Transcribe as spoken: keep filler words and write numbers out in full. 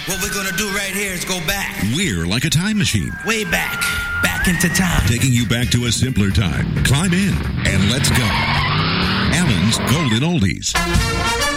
What we're going to do right here is go back. We're like a time machine. Way back. Back into time. Taking you back to a simpler time. Climb in and let's go. Alan's Golden Oldies.